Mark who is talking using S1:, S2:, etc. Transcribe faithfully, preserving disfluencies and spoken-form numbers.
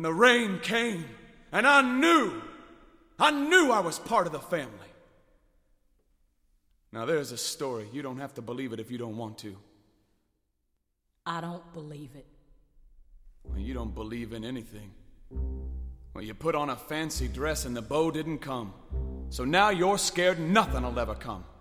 S1: And the rain came, and I knew, I knew I was part of the family. Now there's a story. You don't have to believe it if you don't want to.
S2: I don't believe it.
S1: Well, you don't believe in anything. Well, you put on a fancy dress and the beau didn't come. So now you're scared nothing will ever come.